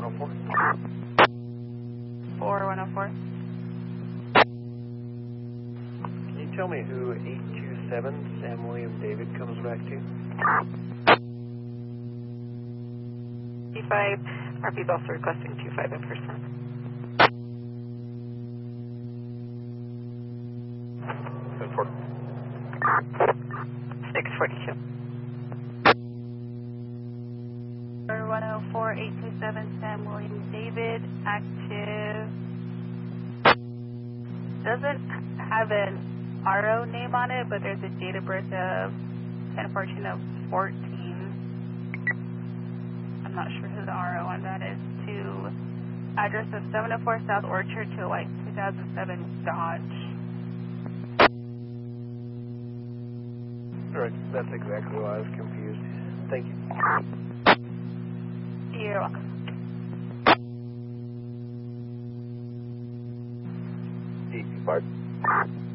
4104. 4104. Can you tell me who 827 Sam William David comes back to? T5, RP also requesting 25 in person. 642. 104, 827 Sam William David, active. Doesn't have an RO name on it, but there's a date of birth of 10/14/14. I'm not sure who the RO on that is. To address of 704 South Orchard to like 2007 Dodge. Alright, that's exactly why I was confused. Thank you. You're welcome. Bart.